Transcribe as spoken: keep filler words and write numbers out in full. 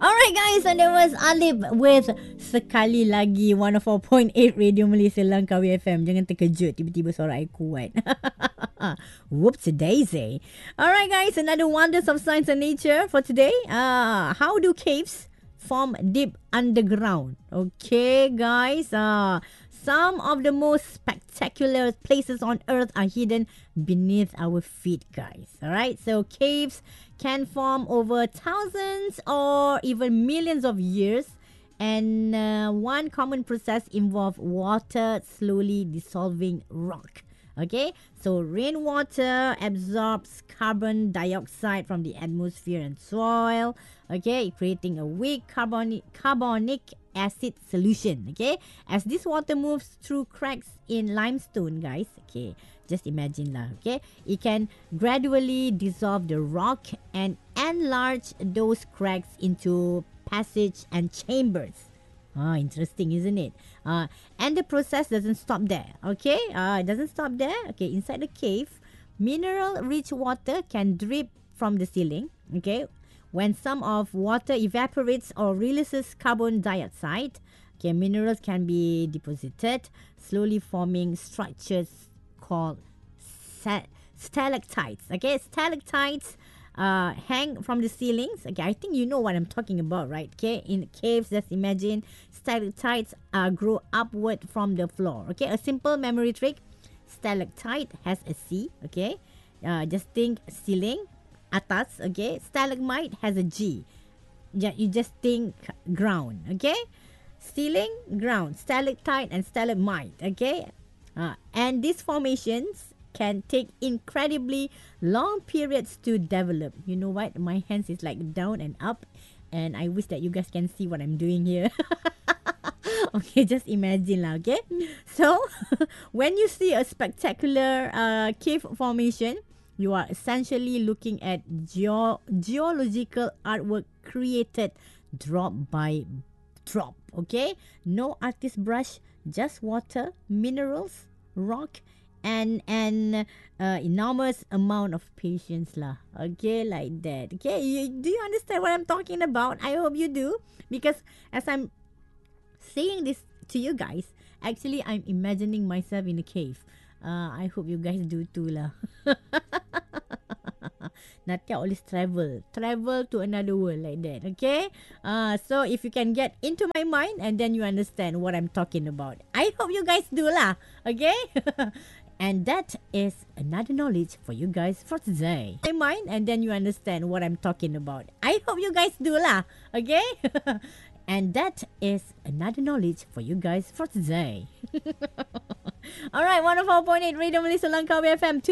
Alright guys, and there was Alip with Sekali Lagi one oh four point eight Radio Malaysia Langkawi F M. Jangan terkejut tiba-tiba suara I kuat. Whoops daisy. Alright guys, another wonders of science and nature for today. Uh, how do caves form deep underground? Okay guys, uh, some of the most spectacular places on earth are hidden beneath our feet, guys. Alright, so caves can form over thousands or even millions of years. And uh, one common process involves water slowly dissolving rock. Okay, so rainwater absorbs carbon dioxide from the atmosphere and soil. Okay, creating a weak carbonic carbonic acid solution. Okay, as this water moves through cracks in limestone, guys. Okay, just imagine lah. Okay, it can gradually dissolve the rock and enlarge those cracks into passage and chambers. Ah, interesting, isn't it? Uh, and the process doesn't stop there. Okay, uh, it doesn't stop there. Okay, inside the cave, mineral-rich water can drip from the ceiling. Okay, when some of water evaporates or releases carbon dioxide, okay, minerals can be deposited, slowly forming structures called sta- stalactites. Okay, stalactites uh, hang from the ceilings. Okay, I think you know what I'm talking about, right? Okay, in caves, just imagine stalactites uh, grow upward from the floor. Okay, a simple memory trick: stalactite has a C. Okay, uh, just think ceiling, atas. Okay, stalagmite has a G. Ja- You just think ground. Okay, ceiling, ground, stalactite and stalagmite. Okay, uh, and these formations can take incredibly long periods to develop. You know what? My hands is like down and up, and I wish that you guys can see what I'm doing here. Okay, just imagine lah. Okay, so when you see a spectacular uh, cave formation, you are essentially looking at geo- geological artwork created drop by drop. Okay, no artist brush, just water, minerals, rock, and an uh, enormous amount of patience lah. Okay, like that. Okay, you, do you understand what I'm talking about? I hope you do, because as I'm saying this to you guys, actually I'm imagining myself in a cave. Uh, I hope you guys do too lah. Nanti I always travel travel to another world like that. Okay, uh, so if you can get into my mind, and then you understand what I'm talking about. I hope you guys do lah. Okay. And that is another knowledge for you guys for today. My mind, and then you understand what I'm talking about. I hope you guys do lah. Okay. And that is another knowledge for you guys for today. Alright, one oh four point eight Radio Malaysia Langkawi F M.